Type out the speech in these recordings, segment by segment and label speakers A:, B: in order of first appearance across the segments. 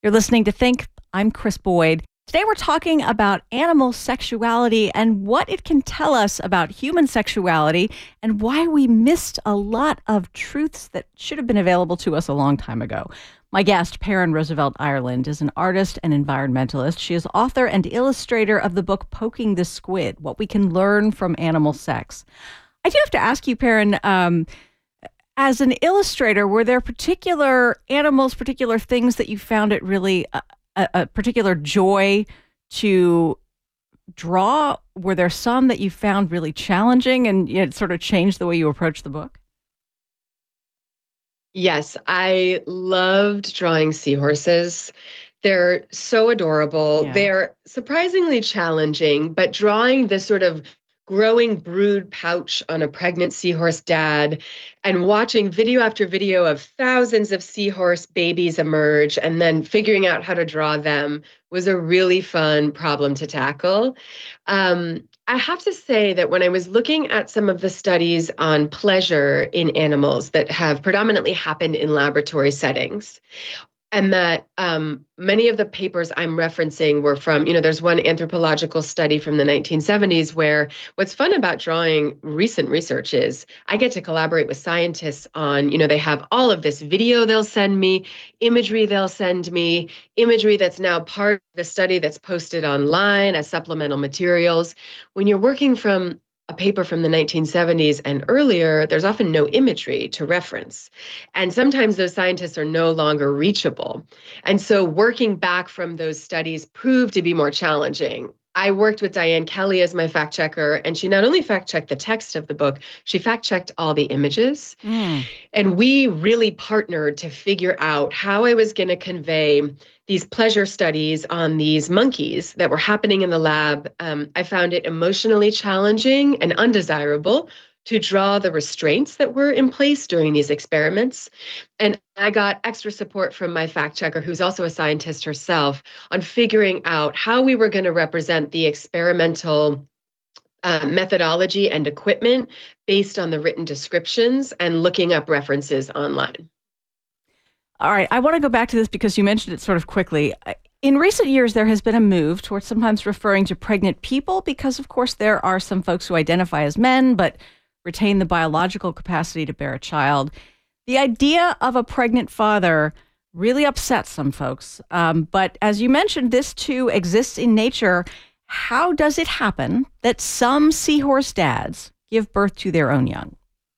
A: You're listening to Think. I'm Chris Boyd. Today we're talking about animal sexuality and what it can tell us about human sexuality and why we missed a lot of truths that should have been available to us a long time ago. My guest, Perrin Roosevelt Ireland, is an artist and environmentalist. She is author and illustrator of the book Poking the Squid: What We Can Learn from Animal Sex. I do have to ask you, Perrin, as an illustrator, were there particular animals, particular things that you found it really a particular joy to draw? Were there some that you found really challenging and it sort of changed the way you approach the book?
B: Yes, I loved drawing seahorses. They're so adorable.
A: Yeah.
B: They're surprisingly challenging, but drawing this sort of growing brood pouch on a pregnant seahorse dad and watching video after video of thousands of seahorse babies emerge and then figuring out how to draw them was a really fun problem to tackle. I have to say that when I was looking at some of the studies on pleasure in animals that have predominantly happened in laboratory settings, and that many of the papers I'm referencing were from, there's one anthropological study from the 1970s where what's fun about drawing recent research is I get to collaborate with scientists on, they have all of this video they'll send me, imagery they'll send me, imagery that's now part of the study that's posted online as supplemental materials. When you're working from a paper from the 1970s and earlier, there's often no imagery to reference. And sometimes those scientists are no longer reachable. And so working back from those studies proved to be more challenging. I worked with Diane Kelly as my fact checker, and she not only fact checked the text of the book, she fact checked all the images.
A: Mm.
B: And we really partnered to figure out how I was going to convey these pleasure studies on these monkeys that were happening in the lab. I found it emotionally challenging and undesirable to draw the restraints that were in place during these experiments. And I got extra support from my fact checker, who's also a scientist herself, on figuring out how we were going to represent the experimental methodology and equipment based on the written descriptions and looking up references online.
A: All right. I want to go back to this because you mentioned it sort of quickly. In recent years, there has been a move towards sometimes referring to pregnant people because, of course, there are some folks who identify as men but retain the biological capacity to bear a child. The idea of a pregnant father really upsets some folks. But as you mentioned, this too exists in nature. How does it happen that some seahorse dads give birth to their own young?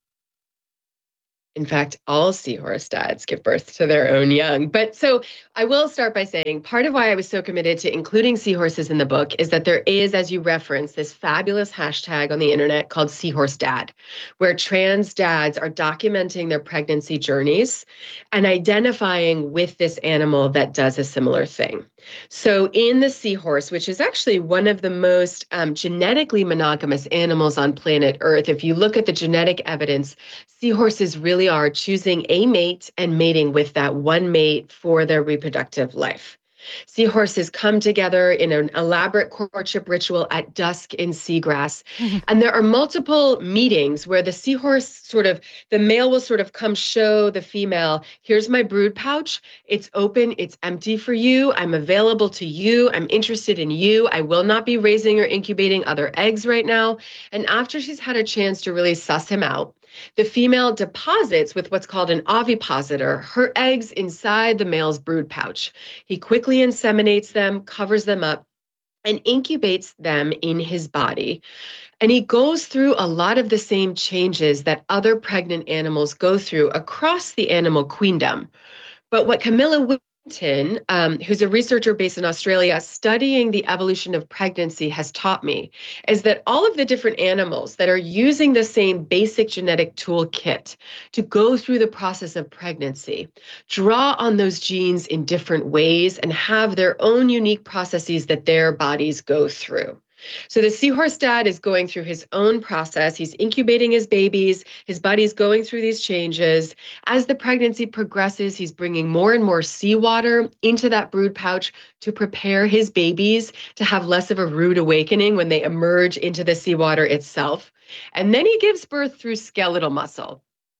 B: In fact, all seahorse dads give birth to their own young. But so I will start by saying part of why I was so committed to including seahorses in the book is that there is, as you referenced, this fabulous hashtag on the internet called Seahorse Dad, where trans dads are documenting their pregnancy journeys and identifying with this animal that does a similar thing. So in the seahorse, which is actually one of the most genetically monogamous animals on planet Earth, if you look at the genetic evidence, seahorses really are choosing a mate and mating with that one mate for their reproductive life. Seahorses come together in an elaborate courtship ritual at dusk in seagrass. And there are multiple meetings where the seahorse the male will sort of come show the female, here's my brood pouch. It's open, it's empty for you. I'm available to you. I'm interested in you. I will not be raising or incubating other eggs right now. And after she's had a chance to really suss him out, the female deposits with what's called an ovipositor her eggs inside the male's brood pouch. He quickly inseminates them, covers them up, and incubates them in his body. And he goes through a lot of the same changes that other pregnant animals go through across the animal queendom. But what Camilla Whittington, who's a researcher based in Australia studying the evolution of pregnancy, has taught me is that all of the different animals that are using the same basic genetic toolkit to go through the process of pregnancy draw on those genes in different ways and have their own unique processes that their bodies go through. So the seahorse dad is going through his own process. He's incubating his babies. His body's going through these changes. As the pregnancy progresses, he's bringing more and more seawater into that brood pouch to prepare his babies to have less of a rude awakening when they emerge into the seawater itself. And then he gives birth through skeletal muscle.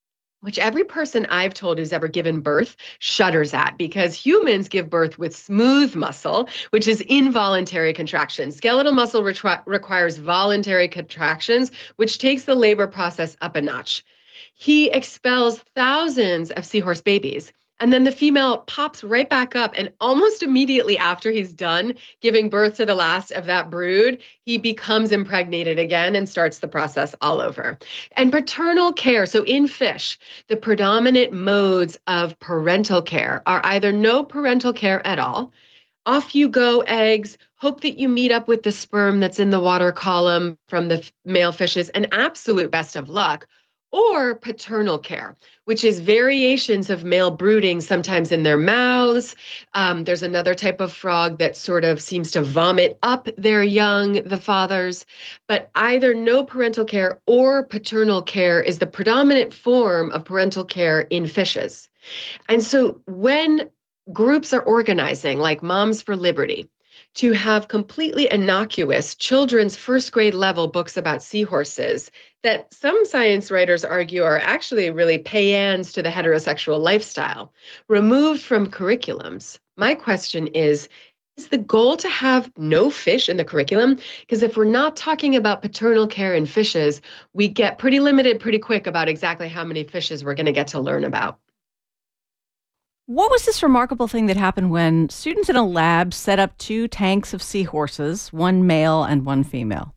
B: which every person I've told who's ever given birth shudders at because humans give birth with smooth muscle, which is involuntary contraction. Skeletal muscle requires voluntary contractions, which takes the labor process up a notch. He expels thousands of seahorse babies. And then the female pops right back up. And almost immediately after he's done giving birth to the last of that brood, he becomes impregnated again and starts the process all over. And paternal care, so in fish, the predominant modes of parental care are either no parental care at all, off you go eggs, hope that you meet up with the sperm that's in the water column from the male fishes, and absolute best of luck, or paternal care, which is variations of male brooding, sometimes in their mouths. There's another type of frog that sort of seems to vomit up their young, the fathers. But either no parental care or paternal care is the predominant form of parental care in fishes. And so when groups are organizing, like Moms for Liberty, to have completely innocuous children's first grade level books about seahorses that some science writers argue are actually really payans to the heterosexual lifestyle, removed from curriculums. My question is the goal to have no fish in the curriculum? Because if we're not talking about paternal care in fishes, we get pretty limited pretty quick about exactly how many fishes we're going to get to learn about.
A: What was this remarkable thing that happened when students in a lab set up two tanks of seahorses, one male and one female?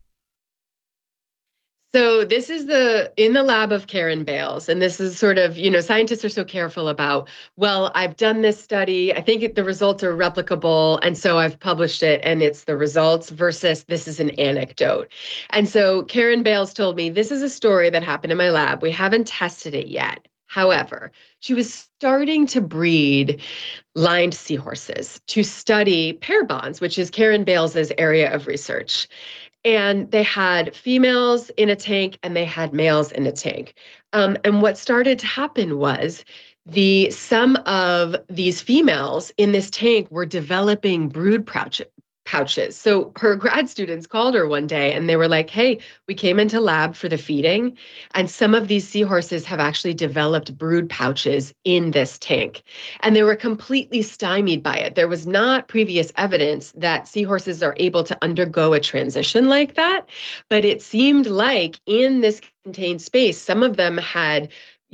B: So this is the in the lab of Karen Bales, and this is sort of, scientists are so careful about, well, I've done this study, I think the results are replicable, and so I've published it, and it's the results versus this is an anecdote. And so Karen Bales told me, this is a story that happened in my lab. We haven't tested it yet. However, she was starting to breed lined seahorses to study pair bonds, which is Karen Bales's area of research. And they had females in a tank and they had males in a tank. And what started to happen was some of these females in this tank were developing brood pouches. So her grad students called her one day and they were like, hey, we came into lab for the feeding, and some of these seahorses have actually developed brood pouches in this tank. And they were completely stymied by it. There was not previous evidence that seahorses are able to undergo a transition like that. But it seemed like in this contained space, some of them had,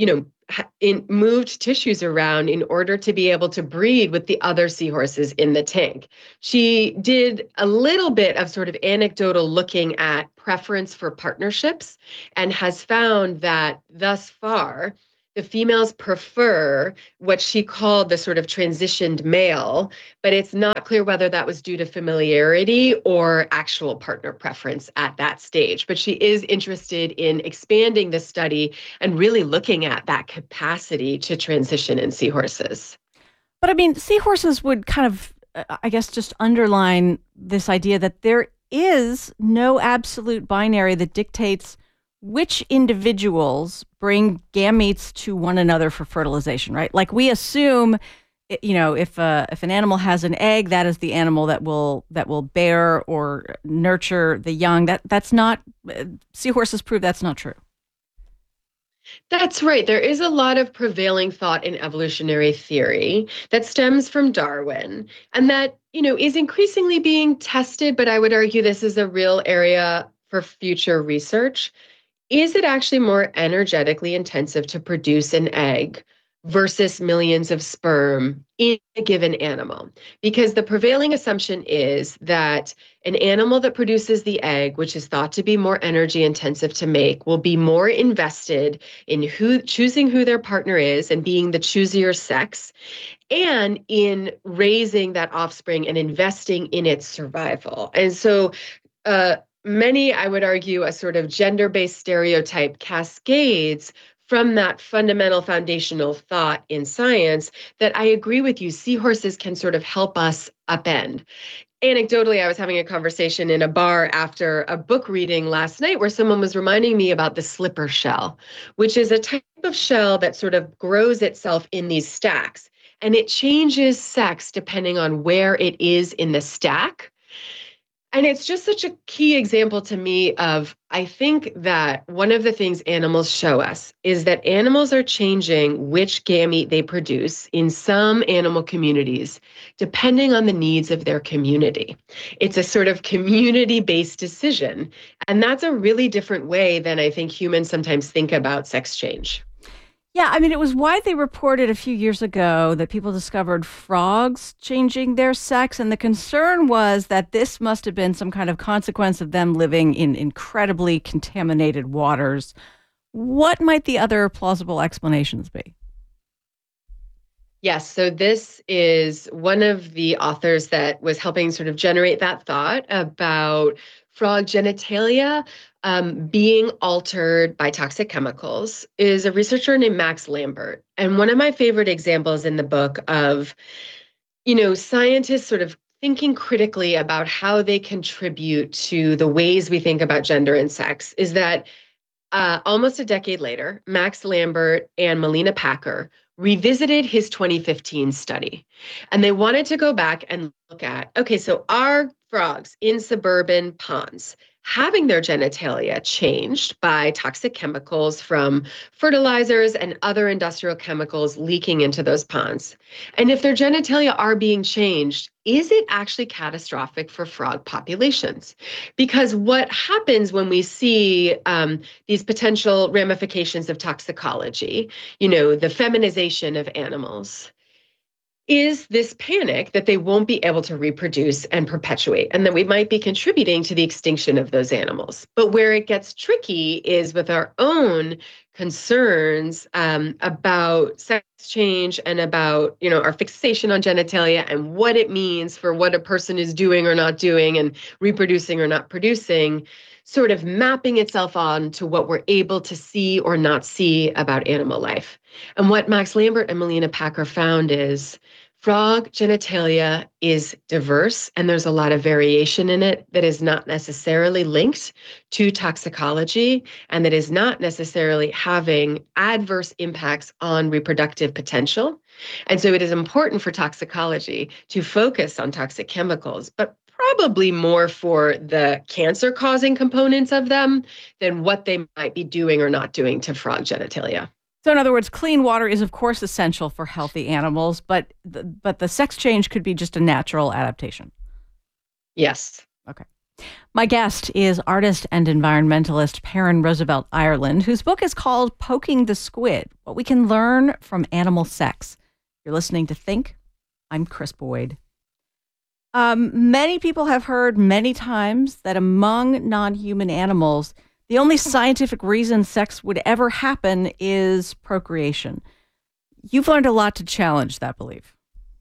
B: moved tissues around in order to be able to breed with the other seahorses in the tank. She did a little bit of sort of anecdotal looking at preference for partnerships and has found that thus far, the females prefer what she called the sort of transitioned male, but it's not clear whether that was due to familiarity or actual partner preference at that stage. But she is interested in expanding the study and really looking at that capacity to transition in seahorses.
A: But I mean, seahorses would kind of, I guess, just underline this idea that there is no absolute binary that dictates which individuals bring gametes to one another for fertilization, right? Like we assume, if an animal has an egg, that is the animal that will bear or nurture the young. That's not seahorses prove that's not true.
B: That's right. There is a lot of prevailing thought in evolutionary theory that stems from Darwin and that, is increasingly being tested, but I would argue this is a real area for future research. Is it actually more energetically intensive to produce an egg versus millions of sperm in a given animal? Because the prevailing assumption is that an animal that produces the egg, which is thought to be more energy intensive to make, will be more invested in choosing who their partner is and being the choosier sex, and in raising that offspring and investing in its survival. And so many, I would argue, a sort of gender-based stereotype cascades from that fundamental foundational thought in science that I agree with you, seahorses can sort of help us upend. Anecdotally, I was having a conversation in a bar after a book reading last night where someone was reminding me about the slipper shell, which is a type of shell that sort of grows itself in these stacks. And it changes sex depending on where it is in the stack. And it's just such a key example to me of, I think that one of the things animals show us is that animals are changing which gamete they produce in some animal communities, depending on the needs of their community. It's a sort of community-based decision. And that's a really different way than I think humans sometimes think about sex change.
A: Yeah, I mean, it was widely reported a few years ago that people discovered frogs changing their sex, and the concern was that this must have been some kind of consequence of them living in incredibly contaminated waters. What might the other plausible explanations be?
B: Yes, so this is one of the authors that was helping sort of generate that thought about frog genitalia being altered by toxic chemicals is a researcher named Max Lambert. And one of my favorite examples in the book of, scientists sort of thinking critically about how they contribute to the ways we think about gender and sex is that almost a decade later, Max Lambert and Melina Packer revisited his 2015 study. And they wanted to go back and look at, okay, so are frogs in suburban ponds having their genitalia changed by toxic chemicals from fertilizers and other industrial chemicals leaking into those ponds? And if their genitalia are being changed, is it actually catastrophic for frog populations? Because what happens when we see these potential ramifications of toxicology, the feminization of animals, is this panic that they won't be able to reproduce and perpetuate, and that we might be contributing to the extinction of those animals. But where it gets tricky is with our own concerns about sex change and about, our fixation on genitalia and what it means for what a person is doing or not doing and reproducing or not producing, sort of mapping itself on to what we're able to see or not see about animal life. And what Max Lambert and Melina Packer found is frog genitalia is diverse and there's a lot of variation in it that is not necessarily linked to toxicology and that is not necessarily having adverse impacts on reproductive potential. And so it is important for toxicology to focus on toxic chemicals, but probably more for the cancer causing components of them than what they might be doing or not doing to frog genitalia.
A: So, in other words, clean water is, of course, essential for healthy animals, but the sex change could be just a natural adaptation.
B: Yes.
A: Okay. My guest is artist and environmentalist Perrin Roosevelt Ireland, whose book is called Poking the Squid: What We Can Learn from Animal Sex. You're listening to Think. I'm Kris Boyd. Many people have heard many times that among non-human animals, the only scientific reason sex would ever happen is procreation. You've learned a lot to challenge that belief.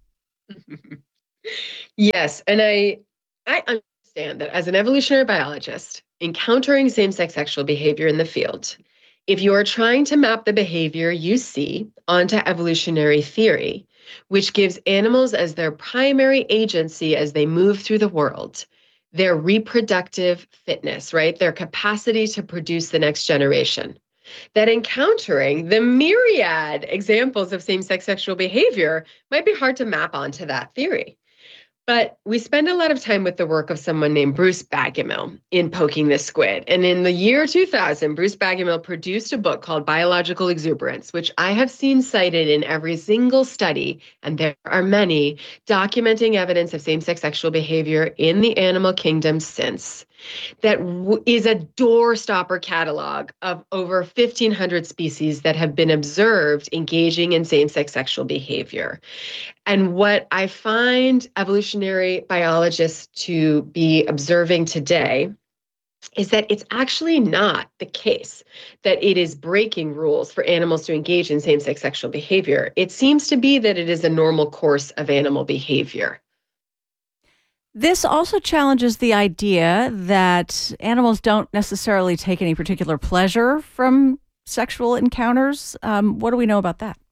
B: Yes, and I understand that as an evolutionary biologist, encountering same-sex sexual behavior in the field, if you are trying to map the behavior you see onto evolutionary theory, which gives animals as their primary agency as they move through the world, their reproductive fitness, right? Their capacity to produce the next generation. That encountering the myriad examples of same-sex sexual behavior might be hard to map onto that theory. But we spend a lot of time with the work of someone named Bruce Bagamill in Poking the Squid. And in the year 2000, Bruce Bagamill produced a book called Biological Exuberance, which I have seen cited in every single study, and there are many, documenting evidence of same-sex sexual behavior in the animal kingdom since. That is a doorstopper catalog of over 1,500 species that have been observed engaging in same-sex sexual behavior. And what I find evolutionary biologists to be observing today is that it's actually not the case that it is breaking rules for animals to engage in same-sex sexual behavior. It seems to be that it is a normal course of animal behavior.
A: This also challenges the idea that animals don't necessarily take any particular pleasure from sexual encounters. What do we know about that?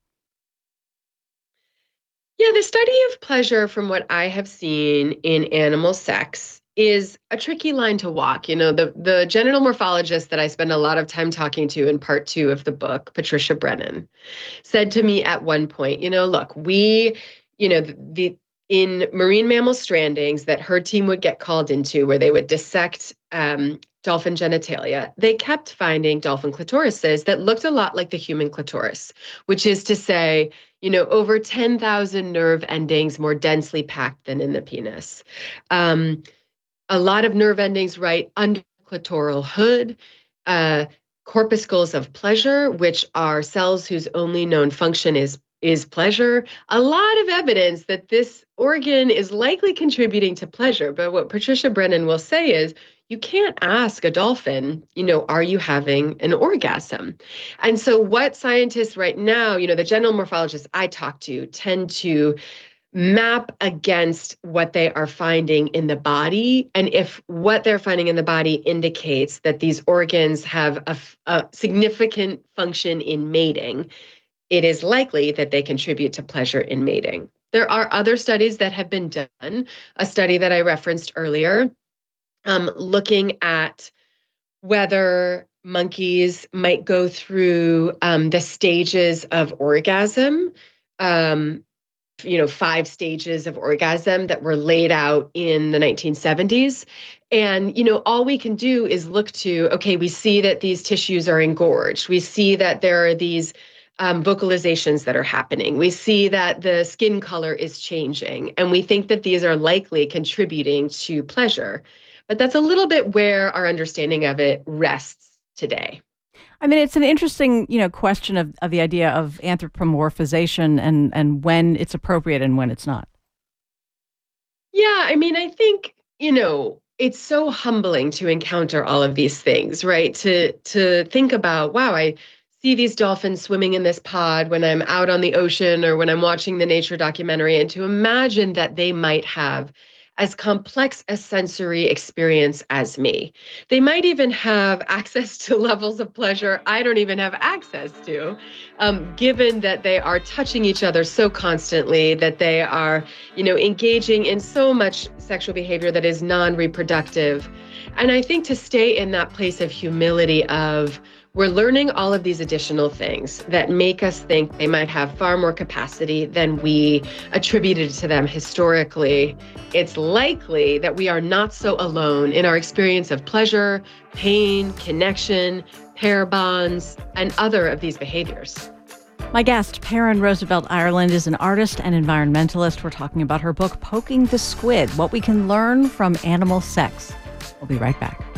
B: Yeah, the study of pleasure, from what I have seen in animal sex, is a tricky line to walk. The genital morphologist that I spend a lot of time talking to in part two of the book, Patricia Brennan, said to me at one point, look, the in marine mammal strandings that her team would get called into, where they would dissect dolphin genitalia, they kept finding dolphin clitorises that looked a lot like the human clitoris, which is to say, over 10,000 nerve endings more densely packed than in the penis. A lot of nerve endings right under the clitoral hood, corpuscles of pleasure, which are cells whose only known function is pleasure. A lot of evidence that this organ is likely contributing to pleasure. But what Patricia Brennan will say is, you can't ask a dolphin, are you having an orgasm? And so what scientists right now, the general morphologists I talk to tend to map against what they are finding in the body. And if what they're finding in the body indicates that these organs have a significant function in mating, it is likely that they contribute to pleasure in mating. There are other studies that have been done. A study that I referenced earlier, looking at whether monkeys might go through the stages of orgasm. 5 stages of orgasm that were laid out in the 1970s. And, all we can do is look to, okay, we see that these tissues are engorged. We see that there are these vocalizations that are happening. We see that the skin color is changing. And we think that these are likely contributing to pleasure. But that's a little bit where our understanding of it rests today.
A: I mean, it's an interesting, question of the idea of anthropomorphization and when it's appropriate and when it's not.
B: Yeah, I mean, I think, it's so humbling to encounter all of these things, right? To think about, wow, I see these dolphins swimming in this pod when I'm out on the ocean or when I'm watching the nature documentary, and to imagine that they might have as complex a sensory experience as me. They might even have access to levels of pleasure I don't even have access to, given that they are touching each other so constantly, that they are, engaging in so much sexual behavior that is non-reproductive. And I think to stay in that place of humility of, we're learning all of these additional things that make us think they might have far more capacity than we attributed to them historically. It's likely that we are not so alone in our experience of pleasure, pain, connection, pair bonds, and other of these behaviors.
A: My guest, Perrin Roosevelt Ireland, is an artist and environmentalist. We're talking about her book, Poking the Squid, What We Can Learn from Animal Sex. We'll be right back.